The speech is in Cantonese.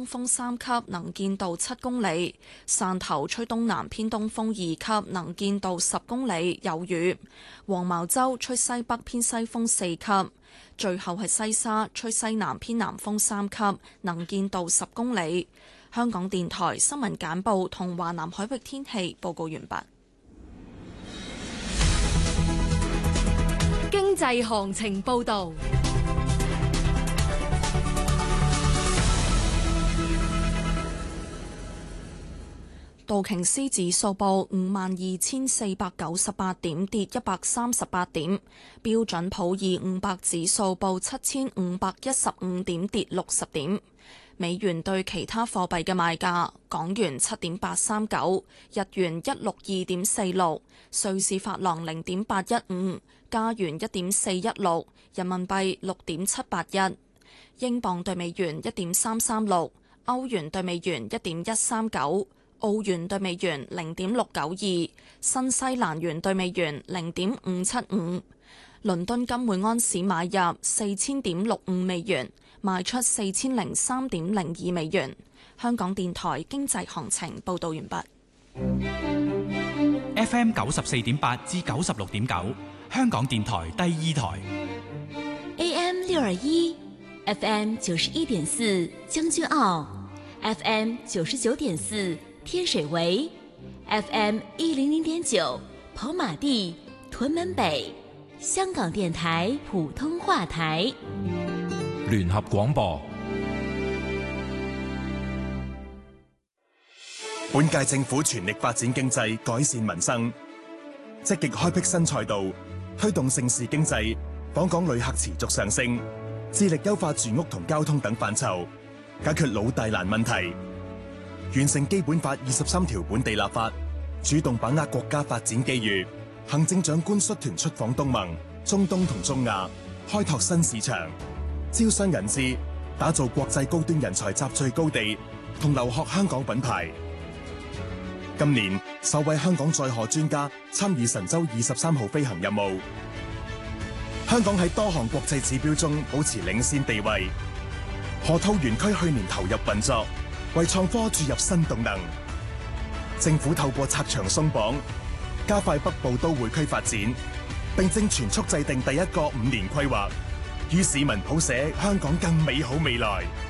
風3級，能見度7公里；汕頭吹東南偏東風2級，能見度10公里，有雨；黃茅洲吹西北偏西風4級；最後係西沙吹西南偏南風3級，能見度10公里。香港電台新聞簡報同華南海域天氣報告完畢。 經濟行情報導。 道瓊斯指數報52,498點，跌138點；標準普爾500指數報7,515點，跌60點。美元對其他貨幣嘅賣價：港元7.839，日元162.46，瑞士法郎0.815，加元1.416，人民幣6.781，英鎊對美元1.336，歐元對美元1.139。澳元對美元0.692，新西蘭元對美元0.575。倫敦金每安士買入4000.65美元，賣出4003.02美元。香港電台經濟行情報道完畢。 FM 94.8至96.9，香港電台第二台。 AM 621，FM 91.4，將軍澳 ，FM 99.4。天水圍 FM 100.9，跑馬地、屯門北，香港電台普通話台。 聯合廣播。 本屆政府全力發展經濟，改善民生，積極開闢新賽道，推動盛事經濟，訪港旅客持續上升，致力優化住屋同交通等範疇，解決老大難問題。完成基本法23條本地立法，主動把握國家發展機遇。行政長官率團出訪東盟、中東同中亞，開拓新市場，招商引資，打造國際高端人才集聚高地同留學香港品牌。今年首位香港載荷專家參與神舟23號飛行任務。香港喺多項國際指標中保持領先地位。河套園區去年投入運作，為創科注入新動能。政府透過拆牆鬆綁，加快北部都會區發展，並正全速制定第一個5年規劃，與市民譜寫香港更美好未來。